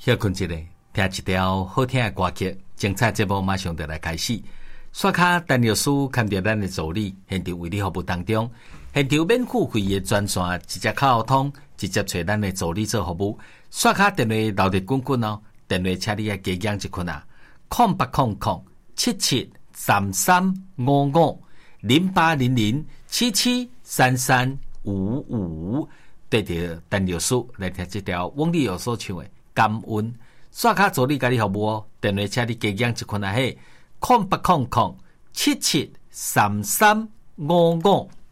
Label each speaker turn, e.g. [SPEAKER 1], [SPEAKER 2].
[SPEAKER 1] 休困一下，听一条好听的歌曲，精彩节目马上就来开始。刷卡陈律师看到咱的助理，现场为你服务当中，现场免付费的专线，直接靠通，直接找咱的助理做服务。刷卡电话留得滚滚哦，电话请你加减一困啊，08007733550800773355，对着陈律师来听这条翁立友所唱的感恩。刷卡助理甲你服务哦，电话请你加减一困啊嘿，0800773355。